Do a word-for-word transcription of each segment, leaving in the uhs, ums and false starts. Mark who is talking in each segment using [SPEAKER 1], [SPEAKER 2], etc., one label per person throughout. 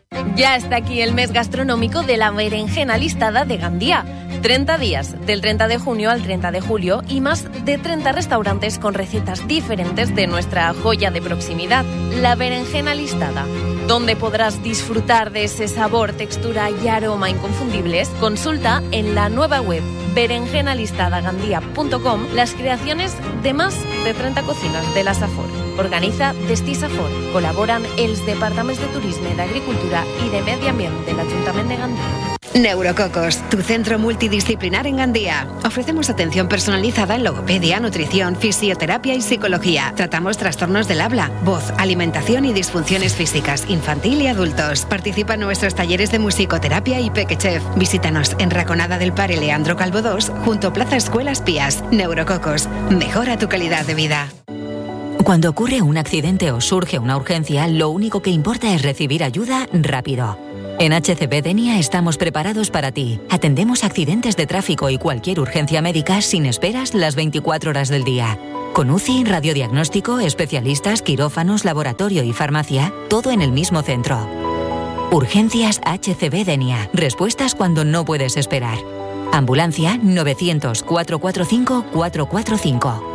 [SPEAKER 1] Ya está aquí el mes gastronómico de la berenjena listada de Gandía. treinta días, del treinta de junio al treinta de julio, y más de treinta restaurantes con recetas diferentes de nuestra joya de proximidad, la berenjena listada. Donde podrás disfrutar de ese sabor, textura y aroma inconfundibles, consulta en la nueva web berenjena listada gandia punto com las creaciones de más de treinta cocinas de la Safor. Organiza Destí Safor. Colaboran els departaments de Turisme, d'Agricultura y de Medio Ambiente del Ayuntamiento de Gandía.
[SPEAKER 2] Neurococos, tu centro multidisciplinar en Gandía. Ofrecemos atención personalizada en logopedia, nutrición, fisioterapia y psicología. Tratamos trastornos del habla, voz, alimentación y disfunciones físicas, infantil y adultos. Participa en nuestros talleres de musicoterapia y pequechef. Visítanos en Raconada del Pare Leandro Calvo dos, junto a Plaza Escuelas Pías. Neurococos, mejora tu calidad de vida.
[SPEAKER 3] Cuando ocurre un accidente o surge una urgencia, lo único que importa es recibir ayuda rápido. En H C B Denia estamos preparados para ti. Atendemos accidentes de tráfico y cualquier urgencia médica sin esperas las veinticuatro horas del día. Con U C I, radiodiagnóstico, especialistas, quirófanos, laboratorio y farmacia, todo en el mismo centro. Urgencias H C B Denia. Respuestas cuando no puedes esperar. Ambulancia novecientos, cuatrocientos cuarenta y cinco, cuatrocientos cuarenta y cinco.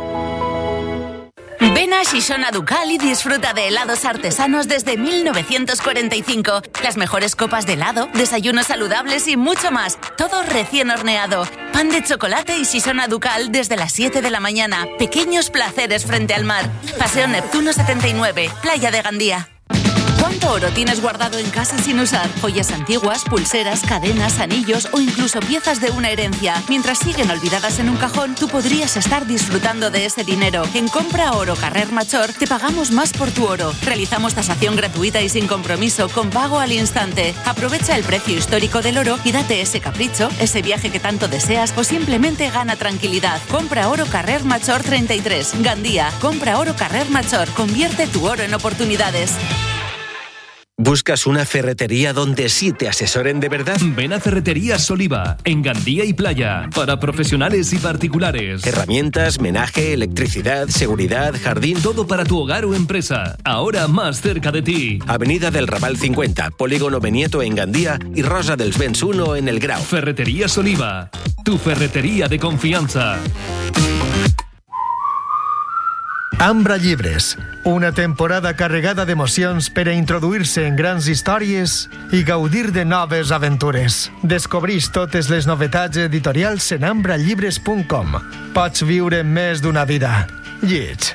[SPEAKER 4] Ven a Shishona Ducal y disfruta de helados artesanos desde mil novecientos cuarenta y cinco. Las mejores copas de helado, desayunos saludables y mucho más. Todo recién horneado. Pan de chocolate y Shishona Ducal desde las siete de la mañana. Pequeños placeres frente al mar. Paseo Neptuno setenta y nueve, Playa de Gandía. ¿Cuánto oro tienes guardado en casa sin usar? Joyas antiguas, pulseras, cadenas, anillos o incluso piezas de una herencia. Mientras siguen olvidadas en un cajón, tú podrías estar disfrutando de ese dinero. En Compra Oro Carrer Major te pagamos más por tu oro. Realizamos tasación gratuita y sin compromiso, con pago al instante. Aprovecha el precio histórico del oro y date ese capricho, ese viaje que tanto deseas o simplemente gana tranquilidad. Compra Oro Carrer Major treinta y tres, Gandía. Compra Oro Carrer Major. Convierte tu oro en oportunidades.
[SPEAKER 5] ¿Buscas una ferretería donde sí te asesoren de verdad?
[SPEAKER 6] Ven a Ferreterías Oliva, en Gandía y Playa, para profesionales y particulares.
[SPEAKER 5] Herramientas, menaje, electricidad, seguridad, jardín...
[SPEAKER 6] Todo para tu hogar o empresa, ahora más cerca de ti.
[SPEAKER 5] Avenida del Raval cincuenta, Polígono Benieto en Gandía y Rosa dels Vents uno en El Grau.
[SPEAKER 6] Ferreterías Oliva, tu ferretería de confianza.
[SPEAKER 7] Ambra Llibres, una temporada carregada d'emocions per a introduir-se en grans històries i gaudir de noves aventures. Descobreix totes les novetats editorials en ambra llibres punt com. Pots viure més d'una vida. Llits.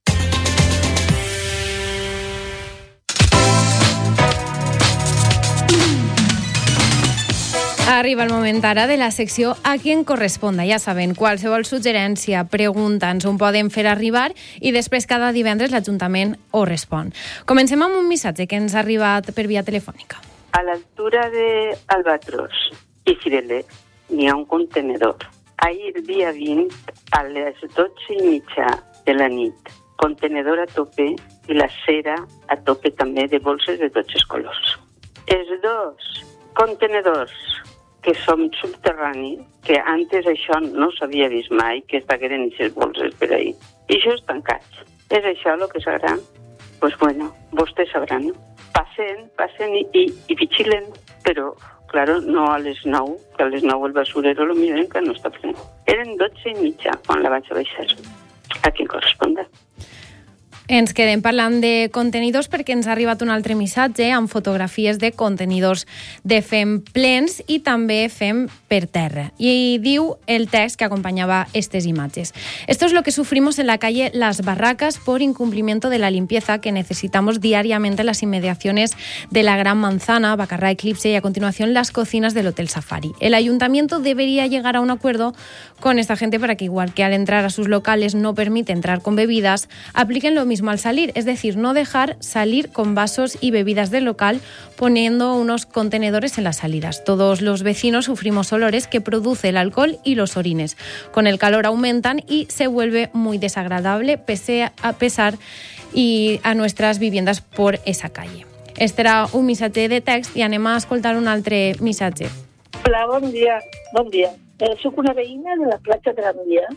[SPEAKER 8] Arriba el moment ara de la secció A qui en corresponda. Ja saben, qualsevol suggerència, pregunta, ens ho poden fer arribar i després cada divendres l'Ajuntament ho respon. Comencem amb un missatge que ens ha arribat per via telefònica.
[SPEAKER 9] A l'altura de Albatros i Cibelet n'hi ha un contenedor. Ahir, dia vint, a les dotze i mitja de la nit, contenedor a tope i la cera a tope també de bolses de tots els colors. Els dos contenedors que som subterranis, que antes això no s'havia vist mai, que estagueren aquestes bolses per ahí. I això és tancats. És això el que s'agrà? Doncs pues bueno, vostès sabran. Passen, passen i, i, i vigilen, però, claro, no a les nou, que a les nou el basurero lo miren que no està ple. Eren dotze i mitja quan la vaig a baixar. A qui corresponda.
[SPEAKER 8] Ens quedem parlant de contenidors perquè ens ha arribat un altre missatge amb fotografies de contenidors de fem plens i també fem per terra. Y diu el text que acompañaba estas imágenes. Esto es lo que sufrimos en la calle Las Barracas por incumplimiento de la limpieza que necesitamos diariamente en las inmediaciones de la Gran Manzana, Bacarra Eclipse y a continuación las cocinas del Hotel Safari. El ayuntamiento debería llegar a un acuerdo con esta gente para que, igual que al entrar a sus locales no permite entrar con bebidas, apliquen lo mismo al salir, es decir, no dejar salir con vasos y bebidas del local poniendo unos contenedores en las salidas. Todos los vecinos sufrimos olores que produce el alcohol y los orines. Con el calor aumentan y se vuelve muy desagradable pese a pesar y a nuestras viviendas por esa calle. Este era un missatge de text i anem a escoltar un altre missatge.
[SPEAKER 10] Hola, bon dia. Bon dia. Eh, soc una veïna de la platja de Gandia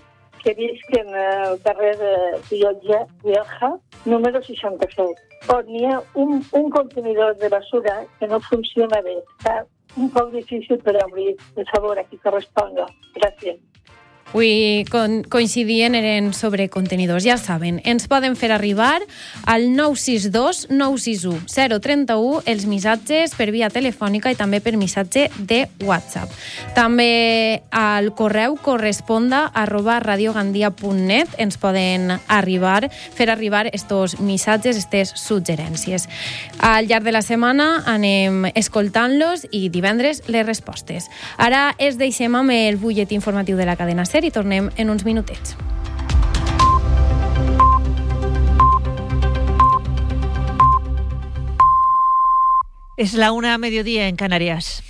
[SPEAKER 10] que visquen al carrer de Vieja, Vieja número seixanta-set, on hi ha un, un contenidor de basura que no funciona bé. Està un poc difícil per obrir, de favor, a qui corresponga. Gràcies.
[SPEAKER 8] Avui coincidien eren sobre contenidors. Ja saben, ens poden fer arribar al nou sis dos nou sis u zero tres u els missatges per via telefònica i també per missatge de WhatsApp. També al correu corresponda arroba radiogandia punt net ens poden arribar, fer arribar estos missatges, estes suggerències. Al llarg de la setmana anem escoltant-los i divendres les respostes. Ara es deixem amb el butlletí informatiu de la cadena SER i tornem en uns minutets.
[SPEAKER 11] Es la una a mediodía en Canarias.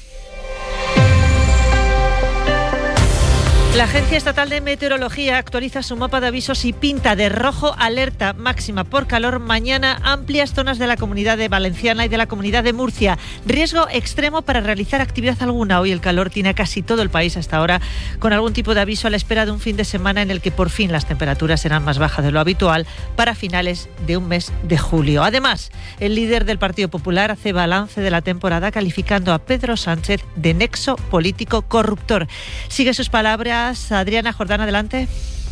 [SPEAKER 11] La Agencia Estatal de Meteorología actualiza su mapa de avisos y pinta de rojo alerta máxima por calor mañana amplias zonas de la Comunidad de Valenciana y de la Comunidad de Murcia. Riesgo extremo para realizar actividad alguna. Hoy el calor tiene a casi todo el país hasta ahora, con algún tipo de aviso a la espera de un fin de semana en el que por fin las temperaturas serán más bajas de lo habitual para finales de un mes de julio. Además, el líder del Partido Popular hace balance de la temporada calificando a Pedro Sánchez de nexo político corruptor. Sigue sus palabras Adriana Jordán, adelante.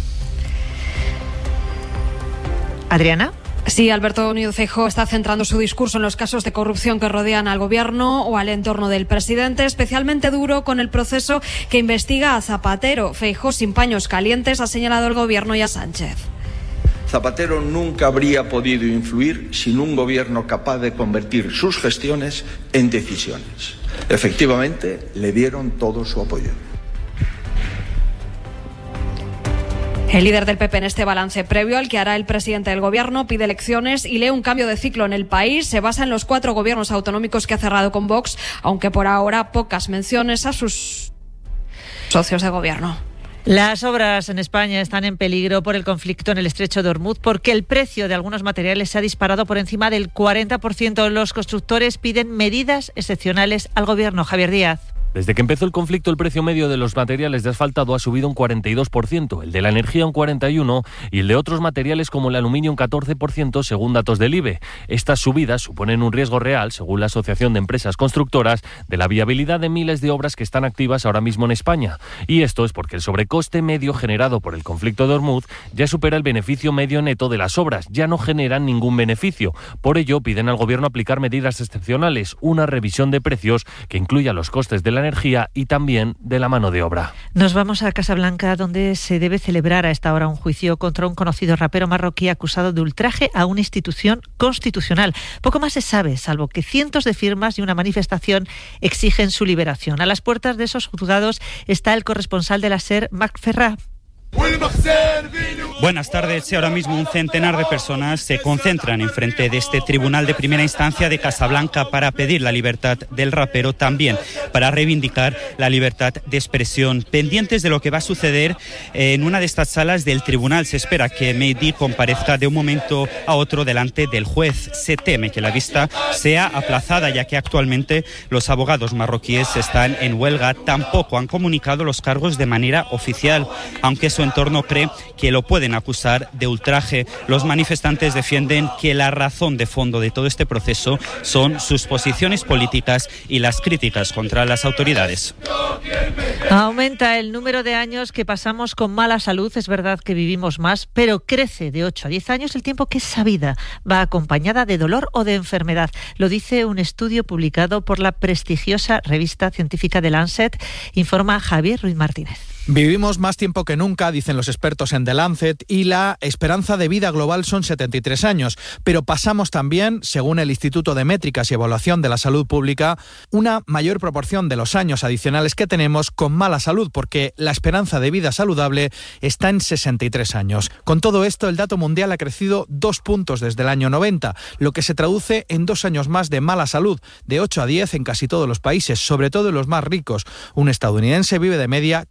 [SPEAKER 11] Adriana.
[SPEAKER 12] Sí, Alberto Núñez Feijóo está centrando su discurso en los casos de corrupción que rodean al gobierno o al entorno del presidente, especialmente duro con el proceso que investiga a Zapatero. Feijóo, sin paños calientes, ha señalado al gobierno y a Sánchez.
[SPEAKER 13] Zapatero nunca habría podido influir sin un gobierno capaz de convertir sus gestiones en decisiones. Efectivamente, le dieron todo su apoyo.
[SPEAKER 12] El líder del P P en este balance previo al que hará el presidente del gobierno pide elecciones y lee un cambio de ciclo en el país. Se basa en los cuatro gobiernos autonómicos que ha cerrado con Vox, aunque por ahora pocas menciones a sus socios de gobierno.
[SPEAKER 11] Las obras en España están en peligro por el conflicto en el estrecho de Hormuz porque el precio de algunos materiales se ha disparado por encima del cuarenta por ciento. Los constructores piden medidas excepcionales al gobierno. Javier Díaz.
[SPEAKER 14] Desde que empezó el conflicto, el precio medio de los materiales de asfaltado ha subido un cuarenta y dos por ciento, el de la energía un cuarenta y uno por ciento y el de otros materiales como el aluminio un catorce por ciento, según datos del I B E. Estas subidas suponen un riesgo real, según la Asociación de Empresas Constructoras, de la viabilidad de miles de obras que están activas ahora mismo en España. Y esto es porque el sobrecoste medio generado por el conflicto de Hormuz ya supera el beneficio medio neto de las obras, ya no generan ningún beneficio. Por ello, piden al Gobierno aplicar medidas excepcionales, una revisión de precios que incluya los costes de la energía y también de la mano de obra.
[SPEAKER 11] Nos vamos a Casablanca, donde se debe celebrar a esta hora un juicio contra un conocido rapero marroquí acusado de ultraje a una institución constitucional. Poco más se sabe, salvo que cientos de firmas y una manifestación exigen su liberación. A las puertas de esos juzgados está el corresponsal de la SER, Marc Ferrà.
[SPEAKER 15] Buenas tardes. Ahora mismo un centenar de personas se concentran enfrente de este tribunal de primera instancia de Casablanca para pedir la libertad del rapero, también para reivindicar la libertad de expresión. Pendientes de lo que va a suceder en una de estas salas del tribunal, se espera que Mehdi comparezca de un momento a otro delante del juez. Se teme que la vista sea aplazada, ya que actualmente los abogados marroquíes están en huelga. Tampoco han comunicado los cargos de manera oficial, aunque su entorno cree que lo pueden acusar de ultraje. Los manifestantes defienden que la razón de fondo de todo este proceso son sus posiciones políticas y las críticas contra las autoridades.
[SPEAKER 11] Aumenta el número de años que pasamos con mala salud. Es verdad que vivimos más, pero crece de ocho a diez años el tiempo que esa vida va acompañada de dolor o de enfermedad. Lo dice un estudio publicado por la prestigiosa revista científica The Lancet, informa Javier Ruiz Martínez.
[SPEAKER 16] Vivimos más tiempo que nunca, dicen los expertos en The Lancet, y la esperanza de vida global son setenta y tres años. Pero pasamos también, según el Instituto de Métricas y Evaluación de la Salud Pública, una mayor proporción de los años adicionales que tenemos con mala salud, porque la esperanza de vida saludable está en sesenta y tres años. Con todo esto, el dato mundial ha crecido dos puntos desde el año noventa, lo que se traduce en dos años más de mala salud, de ocho a diez en casi todos los países, sobre todo en los más ricos. Un estadounidense vive de media catorce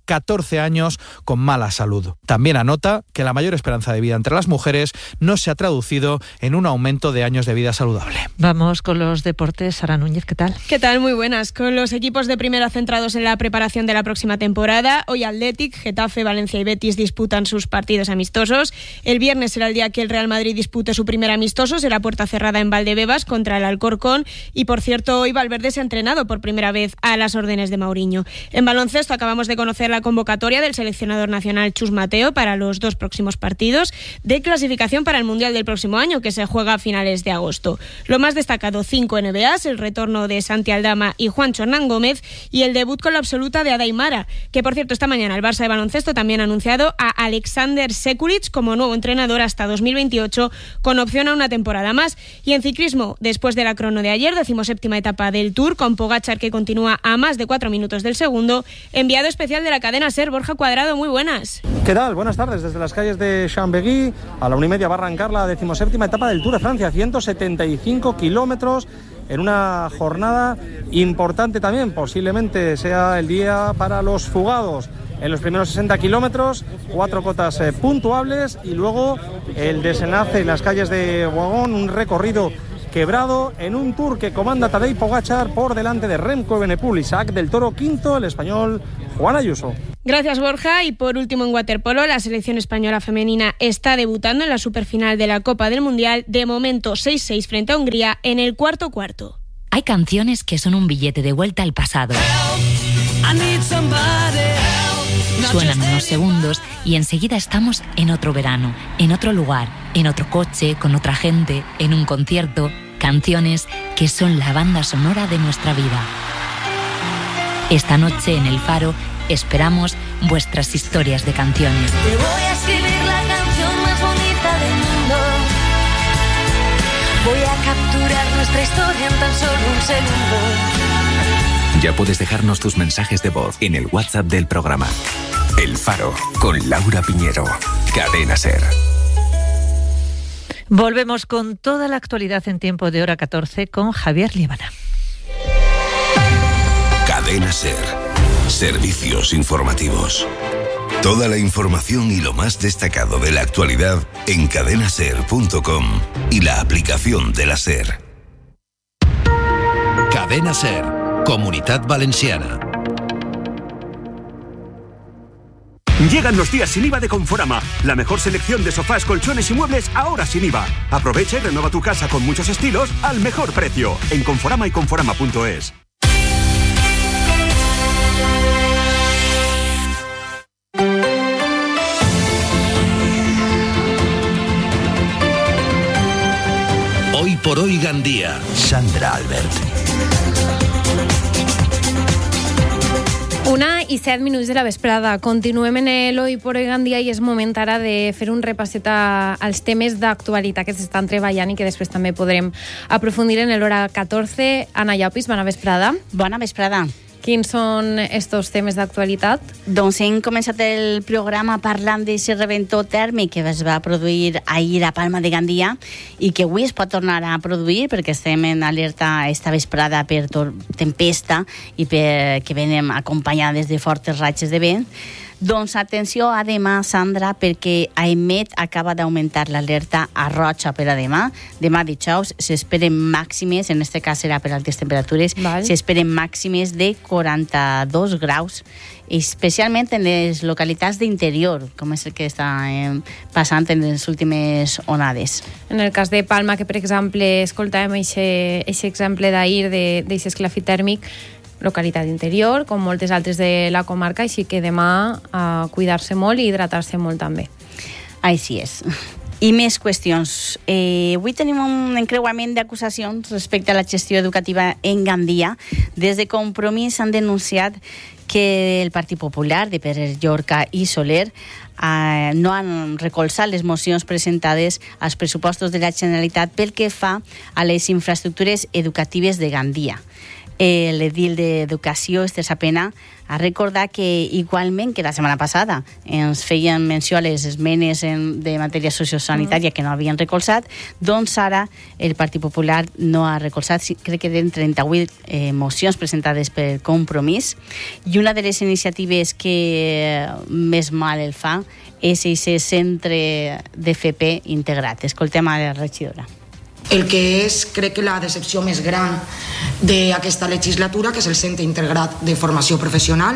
[SPEAKER 16] catorce años con mala salud. También anota que la mayor esperanza de vida entre las mujeres no se ha traducido en un aumento de años de vida saludable.
[SPEAKER 11] Vamos con los deportes. Sara Núñez, ¿qué tal?
[SPEAKER 17] ¿Qué tal? Muy buenas. Con los equipos de primera centrados en la preparación de la próxima temporada, hoy Athletic, Getafe, Valencia y Betis disputan sus partidos amistosos. El viernes será el día que el Real Madrid dispute su primer amistoso, será puerta cerrada en Valdebebas contra el Alcorcón. Y por cierto, hoy Valverde se ha entrenado por primera vez a las órdenes de Mourinho. En baloncesto acabamos de conocer la convocatoria del seleccionador nacional Chus Mateo para los dos próximos partidos de clasificación para el Mundial del próximo año, que se juega a finales de agosto. Lo más destacado, cinco N B As, el retorno de Santi Aldama y Juancho Hernán Gómez y el debut con la absoluta de Ada Aimara, que por cierto esta mañana el Barça de baloncesto también ha anunciado a Alexander Sekulic como nuevo entrenador hasta dos mil veintiocho, con opción a una temporada más. Y en ciclismo, después de la crono de ayer, decimoséptima etapa del Tour, con Pogačar que continúa a más de cuatro minutos del segundo. Enviado especial de la cadena SER, Borja Cuadrado, muy buenas.
[SPEAKER 18] ¿Qué tal? Buenas tardes. Desde las calles de Chambéry a la una y media va a arrancar la decimoséptima etapa del Tour de Francia, ciento setenta y cinco kilómetros, en una jornada importante también. Posiblemente sea el día para los fugados. En los primeros sesenta kilómetros, cuatro cotas eh, puntuables y luego el desenlace en las calles de Boigón, un recorrido quebrado en un Tour que comanda Tadej Pogačar por delante de Remco Evenepoel, Isaac del Toro quinto, el español Juan Ayuso.
[SPEAKER 17] Gracias, Borja. Y por último, en waterpolo, la selección española femenina está debutando en la superfinal de la Copa del Mundial. De momento, seis seis frente a Hungría en el cuarto cuarto.
[SPEAKER 3] Hay canciones que son un billete de vuelta al pasado. Suenan unos segundos y enseguida estamos en otro verano, en otro lugar, en otro coche, con otra gente, en un concierto. Canciones que son la banda sonora de nuestra vida. Esta noche en El Faro esperamos vuestras historias de canciones.
[SPEAKER 19] Te voy a escribir la canción más bonita del mundo. Voy a capturar nuestra historia en tan solo un segundo.
[SPEAKER 20] Ya puedes dejarnos tus mensajes de voz en el WhatsApp del programa. El Faro, con Laura Piñero. Cadena SER.
[SPEAKER 11] Volvemos con toda la actualidad en tiempo de hora catorce con Javier Líbana.
[SPEAKER 21] Cadena SER. Servicios informativos. Toda la información y lo más destacado de la actualidad en cadena ser punto com y la aplicación de la SER. Cadena SER, Comunitat Valenciana.
[SPEAKER 22] Llegan los días sin I V A de Conforama. La mejor selección de sofás, colchones y muebles ahora sin I V A. Aprovecha y renueva tu casa con muchos estilos al mejor precio. En Conforama y conforama punto es.
[SPEAKER 21] Hoy por hoy Gandía, Sandra Albert.
[SPEAKER 8] Una i set minuts de la vesprada. Continuem en l'Hoy por Hoy Gandia i és moment ara de fer un repasset als temes d'actualitat que s'estan treballant i que després també podrem aprofundir en l'hora catorze. Anna Llopis, bona vesprada.
[SPEAKER 23] Bona vesprada.
[SPEAKER 8] Quins són estos temes d'actualitat?
[SPEAKER 23] Doncs hem començat el programa parlant d'aquest reventó tèrmic que es va produir ahir a Palma de Gandia i que avui es pot tornar a produir perquè estem en alerta esta vesprada per tempesta i per que venem acompanyades de fortes ratxes de vent. Doncs atenció a demà, Sandra, perquè AEMET acaba d'augmentar l'alerta a roja per a demà. Demà dijous s'esperen màximes, en aquest cas serà per altes temperatures, vale. S'esperen màximes de quaranta-dos graus, especialment en les localitats d'interior, com és el que està eh, passant en les últimes onades.
[SPEAKER 8] En el cas de Palma, que per exemple escoltàvem aquest exemple d'ahir d'aquest esclafit tèrmic, localitat interior, com moltes altres de la comarca, així que demà a cuidar-se molt i hidratar-se molt també.
[SPEAKER 23] Així és. I més qüestions. Eh, avui tenim un encreuament d'acusacions respecte a la gestió educativa en Gandia. Des de Compromís han denunciat que el Partit Popular de Pere Llorca i Soler eh, no han recolzat les mocions presentades als pressupostos de la Generalitat pel que fa a les infraestructures educatives de Gandia. L'edil d'Educació, Esther Sapena, ha recordat que, igualment que la setmana passada ens feien menció a les esmenes en, de matèria sociosanitària que no havien recolzat, doncs ara el Partit Popular no ha recolzat, crec que eren trenta-vuit eh, mocions presentades per Compromís, i una de les iniciatives que més mal el fa és aquest centre d'F P integrat. Escoltem a la regidora.
[SPEAKER 1] El que és, crec que la decepció més gran d'aquesta legislatura, que és el Centre Integrat de Formació Professional,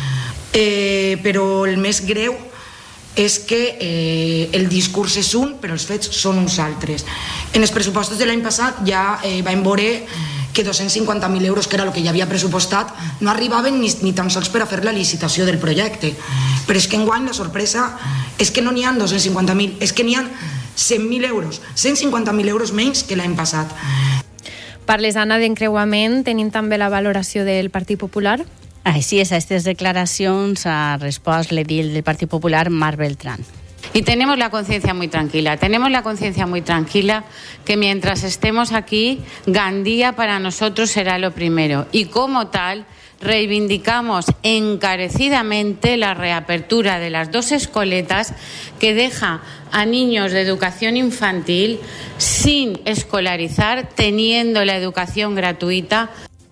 [SPEAKER 1] eh, però el més greu és que eh, el discurs és un, però els fets són uns altres. En els pressupostos de l'any passat ja eh, vam veure que dos-cents cinquanta mil euros, que era el que ja havia pressupostat, no arribaven ni, ni tan sols per a fer la licitació del projecte. Però és que enguany la sorpresa és que no n'hi ha dos-cents cinquanta mil, és que n'hi ha cent mil euros, cent cinquanta mil euros menys que l'any passat.
[SPEAKER 8] Parles, Anna, d'encreuament. Tenim també la valoració del Partit Popular.
[SPEAKER 23] Així és, a aquestes declaracions ha respost l'edil del Partit Popular, Mar Beltrán.
[SPEAKER 2] Y tenemos la conciencia muy tranquila, tenemos la conciencia muy tranquila que mientras estemos aquí, Gandía para nosotros será lo primero. Y como tal, reivindicamos encarecidamente la reapertura de las dos escoletas que deja a niños de educación infantil sin escolarizar, teniendo la educación gratuita.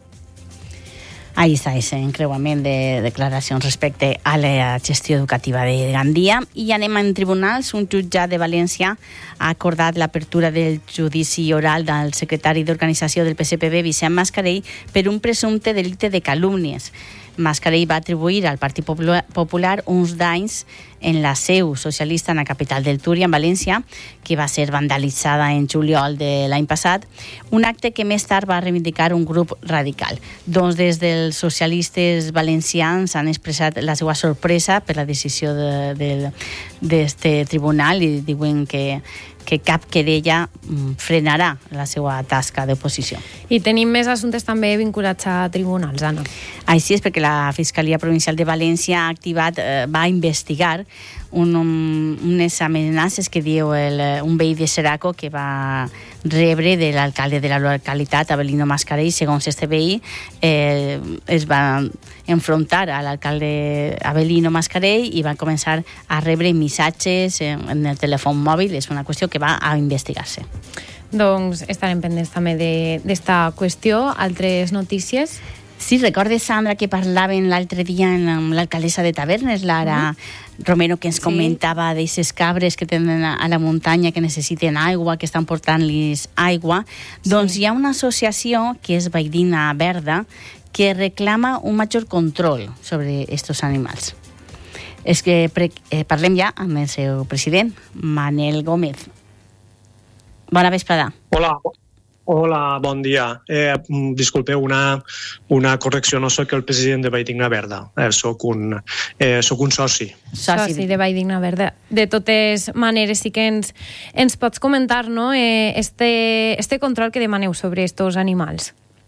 [SPEAKER 23] Ahí està aquest encreuament de declaracions respecte a la gestió educativa de Gandia. I anem en tribunals. Un jutjat de València ha acordat l'apertura del judici oral del secretari d'Organització del P S P B, Vicent Mascarell, per un presumpte delicte de calúmnies. Mascarell va atribuir al Partit Popular uns danys en la seu socialista en la capital del Túria, en València, que va ser vandalitzada en juliol de l'any passat, un acte que més tard va reivindicar un grup radical. Doncs des dels socialistes valencians han expressat la seva sorpresa per la decisió d'aquest tribunal i diuen que que cap querella frenarà la seva tasca d'oposició.
[SPEAKER 8] I tenim més assumptes també vinculats a tribunals, Anna.
[SPEAKER 23] Així és, perquè la Fiscalia Provincial de València ha activat, eh, va investigar un, un, unes amenaces que diu el, un veí de Seraco que va rebre de l'alcalde de la localitat, Abelino Mascarell. Segons este veí, eh, es va enfrontar a l'alcalde Abelino Mascarell i van començar a rebre missatges en, en el telèfon mòbil. És una qüestió que va a investigar-se.
[SPEAKER 8] Doncs estarem pendents també d'esta qüestió. Altres notícies?
[SPEAKER 23] Sí, recordes, Sandra, que parlaven l'altre dia amb l'alcaldessa de Tavernes, Lara uh-huh. Romero, que ens sí. comentava d'aquestes cabres que tenen a la muntanya, que necessiten aigua, que estan portant-los aigua. Sí. Doncs hi ha una associació, que és Valldigna Verda, que reclama un major control sobre aquests animals. És que pre- eh, parlem ja amb el seu president, Manel Gómez. Bona vesprada.
[SPEAKER 4] Hola. Hola, bon dia. Eh, disculpeu, una, una correcció. No soc el president de Valldigna Verda. Eh, soc, un, eh, soc un soci.
[SPEAKER 8] Soci de Valldigna Verda. De totes maneres, sí que ens, ens pots comentar, no?, eh, este, este control que demaneu sobre estos animals.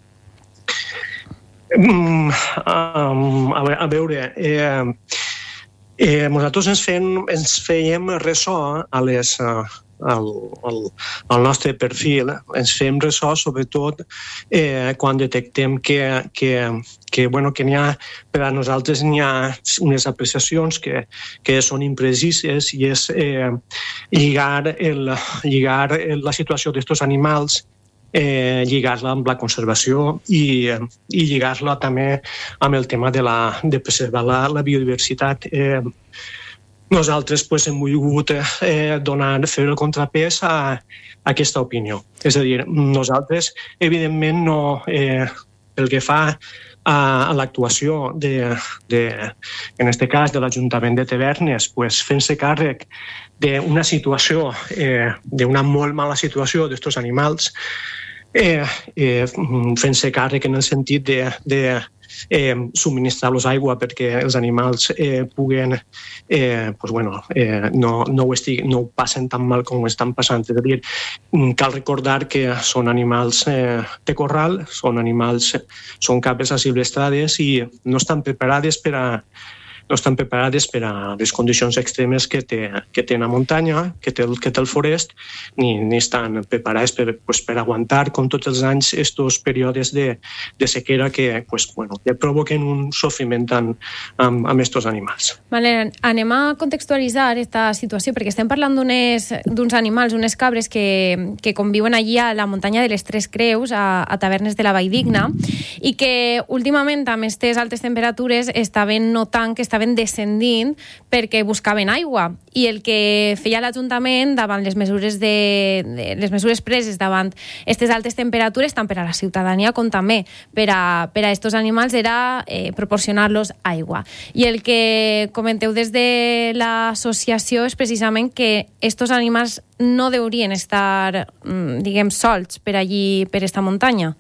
[SPEAKER 4] Mm, um, a veure, eh, eh, nosaltres ens, fem, ens fèiem ressò a les... Uh, Al, al, al nostre perfil, ens fem ressò sobretot eh, quan detectem que, que, que, bueno, que n'hi ha, per a nosaltres n'hi ha unes apreciacions que, que són imprecises i és eh, lligar, el, lligar la situació d'aquests animals, eh, lligar-la amb la conservació i, i lligar-la també amb el tema de, la, de preservar la, la biodiversitat. Eh, Nosaltres pues, hem volgut eh, donar, fer el contrapès a, a aquesta opinió. És a dir, nosaltres, evidentment, no, eh, pel que fa a, a l'actuació, de, de, en aquest cas, de l'Ajuntament de Tavernes, pues, fent-se càrrec d'una situació, eh, d'una molt mala situació d'aquests animals, eh, eh, fent-se càrrec en el sentit de... de Eh, subministrar-los aigua perquè els animals eh, puguen eh, pues bueno, eh, no, no, ho estig, no ho passen tan mal com ho estan passant. És a dir, cal recordar que són animals eh, de corral, són animals, són capes asilvestrades i no estan preparades per a, no estan preparades per a les condicions extremes que té, que té la muntanya, que té el, que té el forest, ni, ni estan preparades per, pues, per aguantar, com tots els anys, estos períodes de, de sequera que, pues, bueno, que provoquen un sofriment amb, amb, amb estos animals.
[SPEAKER 8] Vale, anem a contextualitzar aquesta situació, perquè estem parlant d'uns animals, unes cabres que, que conviuen allí a la muntanya de les Tres Creus, a, a Tavernes de la Valldigna, i que últimament amb aquestes altes temperatures estaven notant que estaven descendint perquè buscaven aigua, i el que feia l'Ajuntament davant les mesures de, de les mesures preses davant aquestes altes temperatures, tant per a la ciutadania com també per a, per a estos animals, era eh, proporcionar-los aigua. I el que comenteu des de l'associació és precisament que estos animals no deurien estar, diguem, solts per allí, per esta muntanya.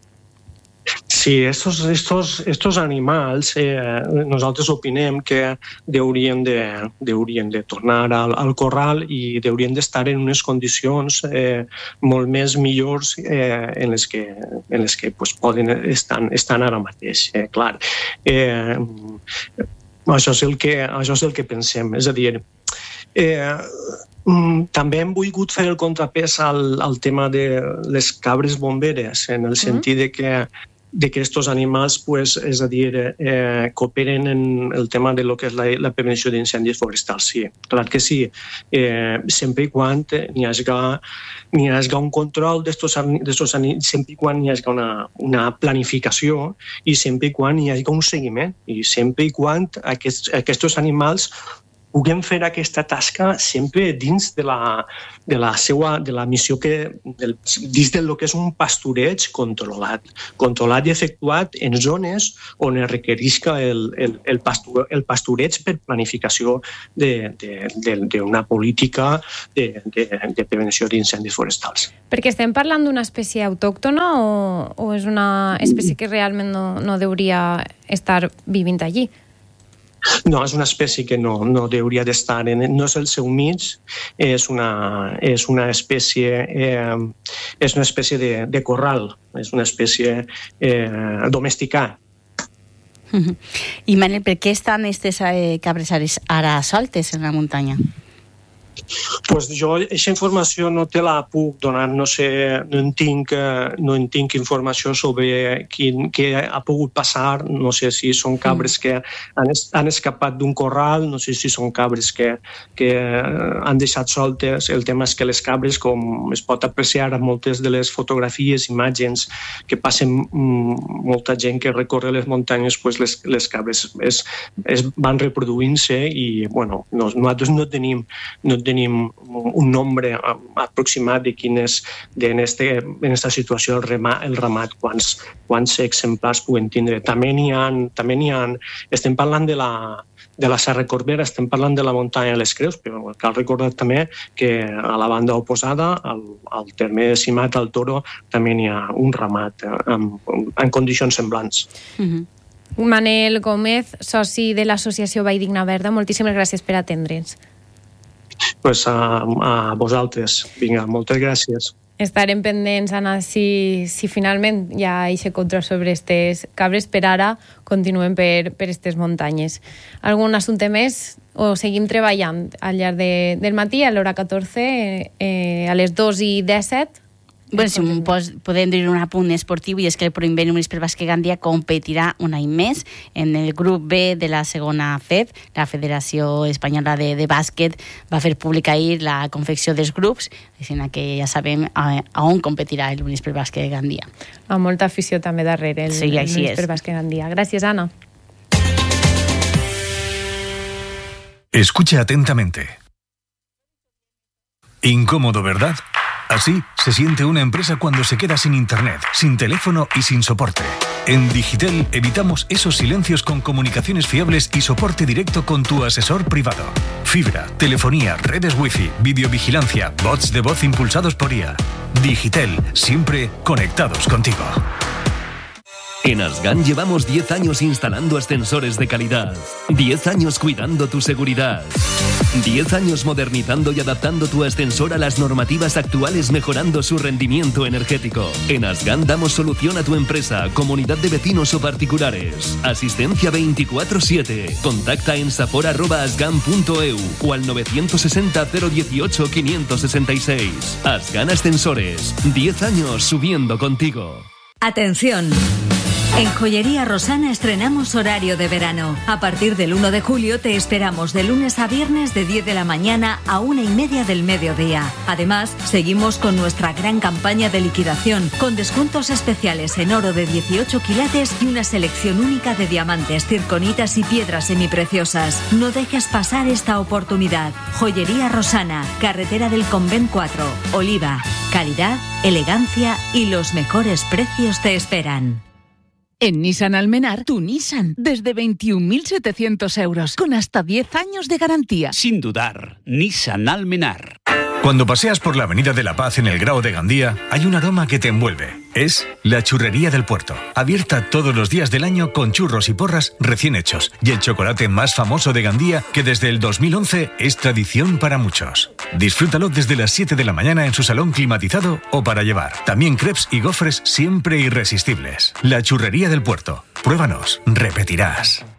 [SPEAKER 4] Sí, estos, estos, estos animals, eh, nosaltres opinem que deurien de, deurien de tornar al, al corral i deurien d'estar en unes condicions eh, molt més millors eh, en les que, en les que pues, poden estar, estan ara mateix. Eh, clar, eh, això, és el que, això és el que pensem. És a dir, eh, també hem volgut fer el contrapès al, al tema de les cabres bomberes, en el sentit de que de que estos animals, pues, és a dir, eh, cooperen en el tema de lo que és la, la prevenció d'incendis forestals. Sí, clar que sí, eh, sempre i quan n'hi hagi, n'hi hagi un control d'estos animals, sempre i quan n'hi hagi una, una planificació i sempre i quan n'hi hagi un seguiment i sempre i quan aquests, aquests animals puguem fer aquesta tasca sempre dins de la, de la seva de la missió que del, dins del que és un pastureig controlat, controlat i efectuat en zones on es requerisca el, el, el, pasture, el pastureig per planificació d'una política de, de, de prevenció d'incendis forestals.
[SPEAKER 8] Perquè estem parlant d'una espècie autòctona o, o és una espècie que realment no, no hauria estar vivint allí?
[SPEAKER 4] No, és una espècie que no, no hauria d'estar, en, no és el seu mig, és una, és una espècie, eh, és una espècie de, de corral, és una espècie eh, domesticada.
[SPEAKER 23] I Manel, per què estan aquestes eh, cabres ara soltes en la muntanya?
[SPEAKER 4] Pues jo aquesta informació no te la puc donar, no sé, no en tinc, no en tinc informació sobre quin, què ha pogut passar, no sé si són cabres que han, han escapat d'un corral, no sé si són cabres que, que han deixat soltes. El tema és que les cabres, com es pot apreciar a moltes de les fotografies, imatges que passen molta gent que recorre les muntanyes, pues les, les cabres es, es van reproduint-se i bueno, no, nosaltres no tenim, no tenim un nombre aproximat de quin és en aquesta situació el ramat, el ramat quants, quants exemplars puguen tindre. També n'hi ha, també n'hi ha, estem parlant de la, de la Serra Corbera, estem parlant de la muntanya de les Creus, però cal recordar també que a la banda oposada, al, al terme de Simat, al Toro, també n'hi ha un ramat en, en condicions semblants.
[SPEAKER 8] Mm-hmm. Manel Gómez, soci de l'associació Valldigna Verda, moltíssimes gràcies per atendre'ns.
[SPEAKER 4] Pues a, a vosaltres. Vinga, moltes gràcies.
[SPEAKER 8] Estarem pendents, Anna, si, si finalment hi ha aquest control sobre aquestes cabres. Per ara continuem per, per aquestes muntanyes. Algun assumpte més? O seguim treballant al llarg de, del matí, a l'hora catorze, eh, a les dos i disset?
[SPEAKER 23] Bueno, si pos, podem dir un apunt esportiu, i és que el Proinvent Municipal Bàsquet Gandia competirà un any més en el grup B de la segona F E B. La Federació Espanyola de, de Bàsquet va fer pública ahir la confecció dels grups, així que ja sabem a, a on competirà el Municipal Bàsquet Gandia.
[SPEAKER 8] Amb molta afició també darrere el,
[SPEAKER 23] sí,
[SPEAKER 8] el Municipal Bàsquet Gandia. Gràcies, Anna.
[SPEAKER 21] Escucha atentamente. Incómodo, ¿verdad? Así se siente una empresa cuando se queda sin internet, sin teléfono y sin soporte. En Digitel evitamos esos silencios con comunicaciones fiables y soporte directo con tu asesor privado. Fibra, telefonía, redes wifi, videovigilancia, bots de voz impulsados por I A. Digitel, siempre conectados contigo.
[SPEAKER 5] En Asgan llevamos diez años instalando ascensores de calidad, diez años cuidando tu seguridad. diez años modernizando y adaptando tu ascensor a las normativas actuales, mejorando su rendimiento energético. En Asgan damos solución a tu empresa, comunidad de vecinos o particulares. Asistencia veinticuatro siete. Contacta en sapor arroba asgan punto eu o al novecientos sesenta cero dieciocho quinientos sesenta y seis. Asgan Ascensores. diez años subiendo contigo.
[SPEAKER 6] Atención. En Joyería Rosana estrenamos horario de verano. A partir del uno de julio te esperamos de lunes a viernes de diez de la mañana a una y media del mediodía. Además, seguimos con nuestra gran campaña de liquidación, con descuentos especiales en oro de dieciocho quilates y una selección única de diamantes, circonitas y piedras semipreciosas. No dejes pasar esta oportunidad. Joyería Rosana, carretera del Convent cuatro, Oliva. Calidad, elegancia y los mejores precios te esperan.
[SPEAKER 7] En Nissan Almenar, tu Nissan, desde veintiún mil setecientos euros, con hasta diez años de garantía.
[SPEAKER 9] Sin dudar, Nissan Almenar.
[SPEAKER 24] Cuando paseas por la Avenida de la Paz en el Grao de Gandía, hay un aroma que te envuelve. Es la Churrería del Puerto, abierta todos los días del año con churros y porras recién hechos, y el chocolate más famoso de Gandía, que desde el dos mil once es tradición para muchos. Disfrútalo desde las siete de la mañana en su salón climatizado o para llevar. También crepes y gofres siempre irresistibles. La Churrería del Puerto. Pruébanos, repetirás.